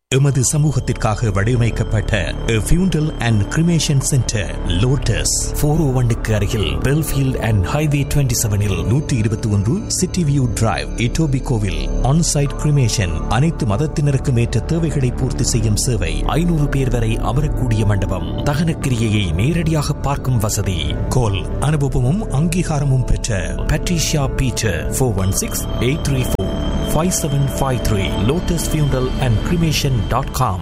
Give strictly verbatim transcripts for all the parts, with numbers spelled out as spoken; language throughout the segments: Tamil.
எமது சமூகத்திற்காக வடிவமைக்கப்பட்ட ஃபியூண்டல் and cremation centre lotus four ஓ ஒன்னுக்கு அருகில் பெல்ஃபீல்ட் அண்ட் ஹைவே டுவெண்ட்டி செவனில் நூற்றி இருபத்தி ஒன்று city view drive இட்டோபிகோவில் onsite cremation அனைத்து மதத்தினருக்கும் ஏற்ற தேவைகளை பூர்த்தி செய்யும் சேவை ஐநூறு பேர் வரை அமரக்கூடிய மண்டபம் தகனக்கிரியையை நேரடியாக பார்க்கும் வசதி கோல் அனுபவமும் அங்கீகாரமும் பெற்ற Patricia Peter four one six eight three four five seven five three lotus funeral and cremation dot com.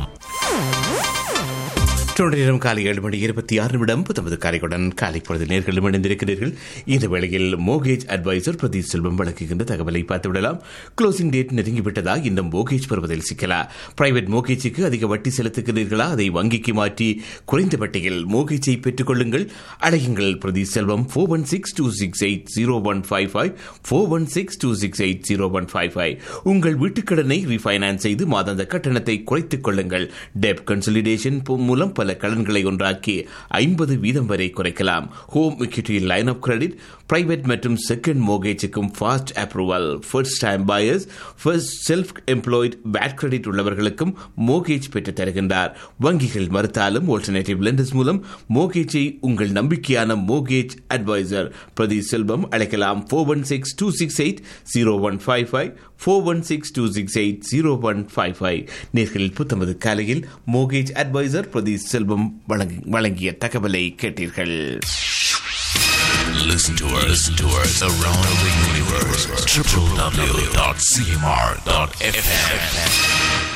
நேரம் காலை ஏழு மணி இருபத்தி ஆறு நிமிடம் புத்தமது காலையுடன் காலை பொழுது நேர்களும் இணைந்திருக்கிறீர்கள். இந்த வேளையில் மோகேஜ் அட்வைசர் பிரதி செல்வம் வழங்குகின்ற தகவலை பார்த்துவிடலாம். Closing date நெருங்கிவிட்டதா? இன்னும் மோகேஜ் பெறுவதில் சிக்கலா? பிரைவேட் மோகேஜுக்கு அதிக வட்டி செலுத்துகிறீர்களா? அதை வங்கிக்கு மாற்றி குறைந்த வட்டியில் மோகேஜை பெற்றுக் கொள்ளுங்கள். அழையுங்கள் பிரதி செல்வம் four one six two six eight zero one five five four one six two six eight zero one five five. உங்கள் வீட்டுக்கடனை ரீஃபைனான்ஸ் செய்து மாதாந்த கட்டணத்தை குறைத்துக் கொள்ளுங்கள். டெப் கன்சலிடேஷன் மூலம் பல கடன்களை ஒன்றாக்கி ஐம்பது வீதம் வரை குறைக்கலாம். Home equity line of credit, private மற்றும் second மோர்கேஜுக்கும் fast approval. First time buyers, first self employed bad credit உள்ளவர்களுக்கும் மோர்கேஜ் பெற்றுத் தருகின்றார். வங்கிகள் மறுத்தாலும் ஆல்டர்னேட்டிவ் லெண்டர்ஸ் மூலம் மோர்கேஜை உங்கள் நம்பிக்கையான மோர்கேஜ் அட்வைசர் பிரதி செல்வம் அழைக்கலாம். Four one six two six eight zero one five five four one six two six eight zero one five five. நேர்களில் புத்தமது காலையில் மோர்கேஜ் அட்வைசர் பிரதி செல்வம் வழங்கிய தகவலை கேட்டீர்கள். Listen to us, listen to us around the universe. w w w dot c m r dot f m